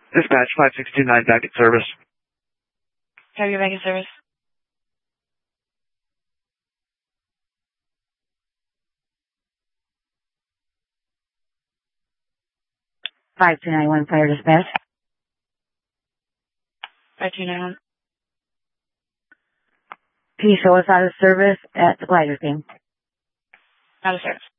Dispatch 5629 back at service. Have your back in service. (5291) fire dispatch. 5291. Can you show us out of service at the glider thing? Out of service.